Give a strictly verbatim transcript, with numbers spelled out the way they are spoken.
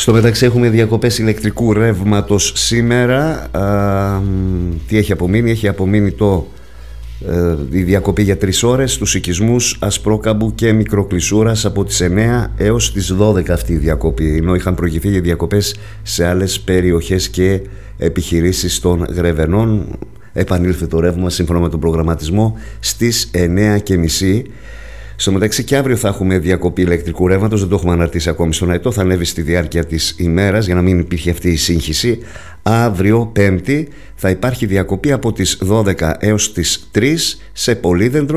Στο μεταξύ έχουμε διακοπές ηλεκτρικού ρεύματος σήμερα. Α, τι έχει απομείνει? Έχει απομείνει το, ε, η διακοπή για τρεις ώρες στους οικισμούς Ασπρόκαμπου και Μικροκλεισούρας από τις εννέα έως τις δώδεκα αυτή η διακοπή, ενώ είχαν προηγηθεί για διακοπές σε άλλες περιοχές και επιχειρήσεις των Γρεβενών. Επανήλθε το ρεύμα σύμφωνα με τον προγραμματισμό στις εννέα και μισή. Στο μεταξύ και αύριο θα έχουμε διακοπή ηλεκτρικού ρεύματος, δεν το έχουμε αναρτήσει ακόμη στον ΑΕΤΟ, θα ανέβει στη διάρκεια της ημέρας για να μην υπήρχε αυτή η σύγχυση. Αύριο Πέμπτη θα υπάρχει διακοπή από τις δώδεκα έως τις τρεις σε Πολύδεντρο,